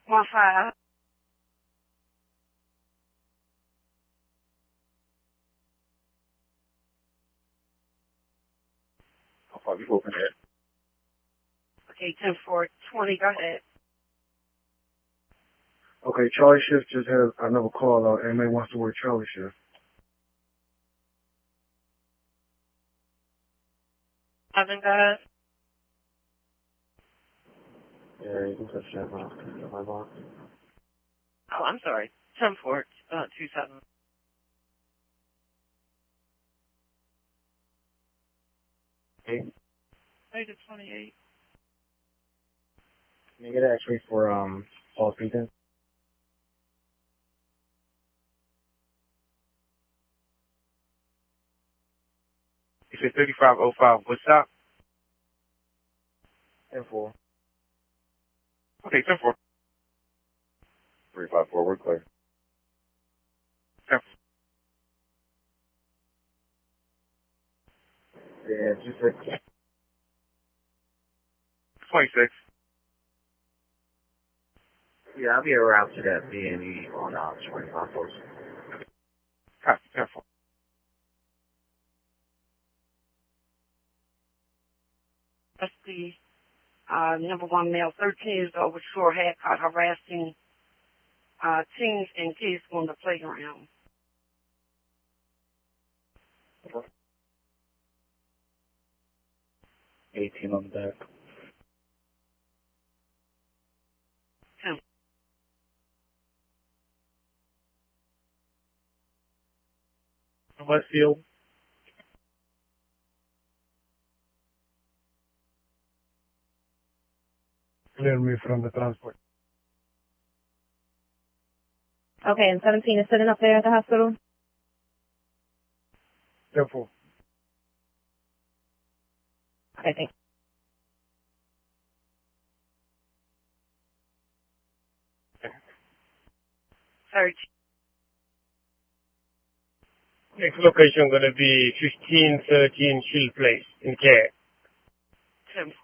15. I'll probably open it. Okay, 10-4, 20, go ahead. Okay, Charlie Shift just had another call out. Anybody wants to work Charlie Shift? Evan, go ahead. Yeah, you can touch that box. My box. Oh, I'm sorry. 10-4, 27. Okay. 8 to 28. Can you get an X-ray for Paul Peter? You said 3505. What's up? 10-4. Okay, 10-4. 354, we're clear. 10-4. Yeah, just like 26. yeah, I'll be around to that B&E on 25 post. Copy, 10-4. That's the number one male, 13 years old, with short haircut, harassing teens and kids on the playground. Okay. 18 on the back. 10. Westfield. Clear me from the transport. Okay, and 17 is sitting up there at the hospital? 10-4. Okay, thanks. Search. Next location gonna be 1513 Shield Place in care. 10-4.